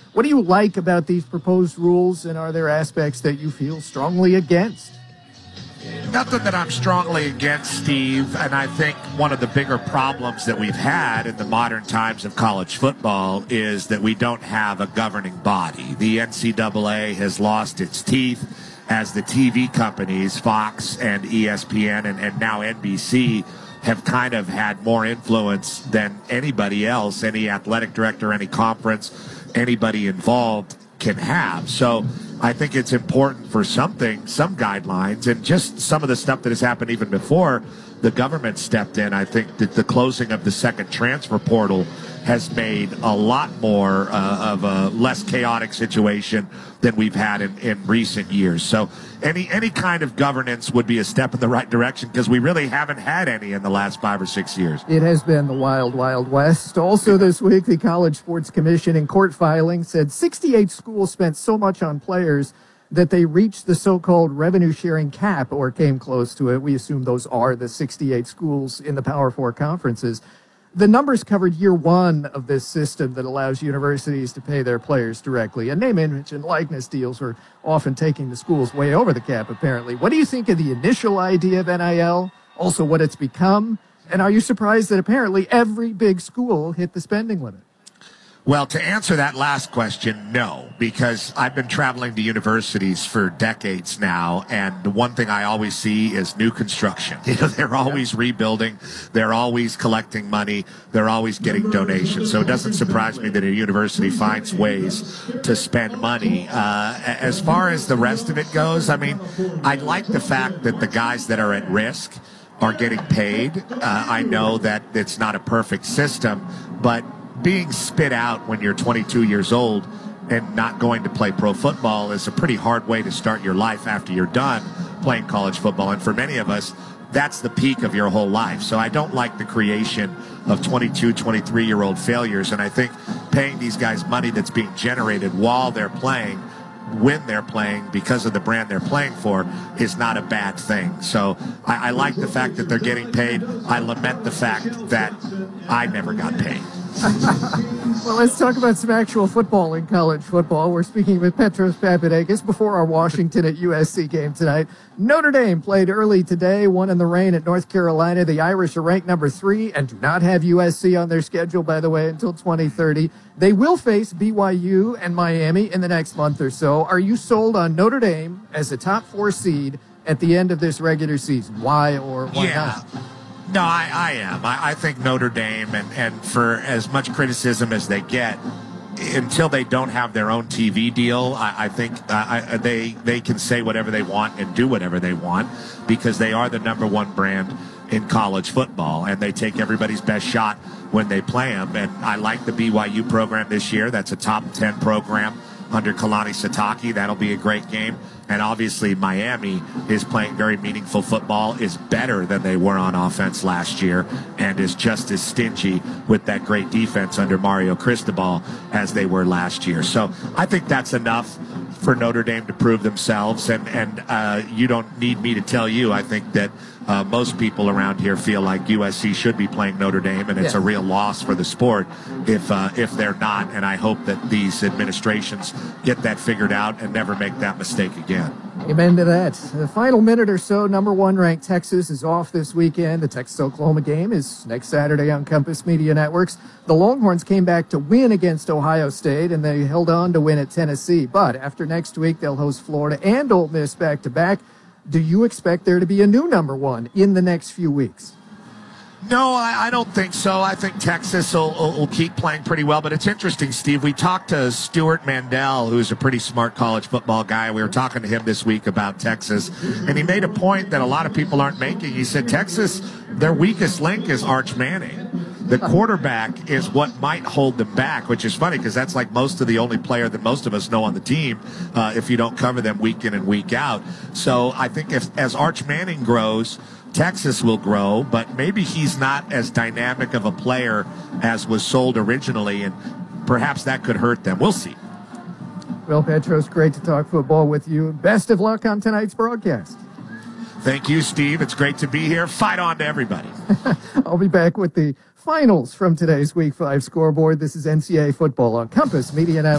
What do you like about these proposed rules, and are there aspects that you feel strongly against? Nothing that I'm strongly against, Steve, and I think one of the bigger problems that we've had in the modern times of college football is that we don't have a governing body. The NCAA has lost its teeth as the TV companies, Fox and ESPN and now NBC, have kind of had more influence than anybody else, any athletic director, any conference, anybody involved can have. So I think it's important for some guidelines, and just some of the stuff that has happened even before the government stepped in. I think that the closing of the second transfer portal has made a lot more of a less chaotic situation than we've had in recent years. So any kind of governance would be a step in the right direction, because we really haven't had any in the last 5 or 6 years. It has been the wild, wild west. Also this week, the College Sports Commission in court filing said 68 schools spent so much on players that they reached the so-called revenue-sharing cap, or came close to it. We assume those are the 68 schools in the Power Four conferences. The numbers covered year one of this system that allows universities to pay their players directly. And name, image, and likeness deals are often taking the schools way over the cap, apparently. What do you think of the initial idea of NIL? Also, what it's become? And are you surprised that apparently every big school hit the spending limit? Well, to answer that last question, no, because I've been traveling to universities for decades now, and the one thing I always see is new construction. They're always rebuilding, they're always collecting money, they're always getting donations. So it doesn't surprise me that a university finds ways to spend money. As far as the rest of it goes, I mean, I like the fact that the guys that are at risk are getting paid. I know that it's not a perfect system, but being spit out when you're 22 years old and not going to play pro football is a pretty hard way to start your life after you're done playing college football. And for many of us, that's the peak of your whole life. So I don't like the creation of 22, 23-year-old failures. And I think paying these guys money that's being generated while they're playing, when they're playing, because of the brand they're playing for, is not a bad thing. So I like the fact that they're getting paid. I lament the fact that I never got paid. Well, let's talk about some actual football in college football. We're speaking with Petros Papadakis before our Washington at USC game tonight. Notre Dame played early today, won in the rain at North Carolina. The Irish are ranked number 3 and do not have USC on their schedule, by the way, until 2030. They will face BYU and Miami in the next month or so. Are you sold on Notre Dame as a top 4 seed at the end of this regular season? Why or why not? No, I am. I think Notre Dame, and for as much criticism as they get, until they don't have their own TV deal, I think they can say whatever they want and do whatever they want, because they are the number 1 brand in college football, and they take everybody's best shot when they play them. And I like the BYU program this year. That's a top 10 program under Kalani Sitake. That'll be a great game. And obviously Miami is playing very meaningful football, is better than they were on offense last year, and is just as stingy with that great defense under Mario Cristobal as they were last year. So I think that's enough for Notre Dame to prove themselves. And you don't need me to tell you, I think that most people around here feel like USC should be playing Notre Dame, and it's a real loss for the sport if they're not. And I hope that these administrations get that figured out and never make that mistake again. Amen to that. The final minute or so, number 1 ranked Texas is off this weekend. The Texas-Oklahoma game is next Saturday on Compass Media Networks. The Longhorns came back to win against Ohio State, and they held on to win at Tennessee. But after next week, they'll host Florida and Ole Miss back-to-back. Do you expect there to be a new number 1 in the next few weeks? No, I don't think so. I think Texas will keep playing pretty well. But it's interesting, Steve. We talked to Stuart Mandel, who's a pretty smart college football guy. We were talking to him this week about Texas, and he made a point that a lot of people aren't making. He said Texas, their weakest link is Arch Manning. The quarterback is what might hold them back, which is funny because that's like most of the only player that most of us know on the team if you don't cover them week in and week out. So I think as Arch Manning grows, Texas will grow, but maybe he's not as dynamic of a player as was sold originally, and perhaps that could hurt them. We'll see. Well, Petros, great to talk football with you. Best of luck on tonight's broadcast. Thank you, Steve. It's great to be here. Fight on to everybody. I'll be back with the finals from today's Week 5 scoreboard. This is NCAA football on Compass Media Network.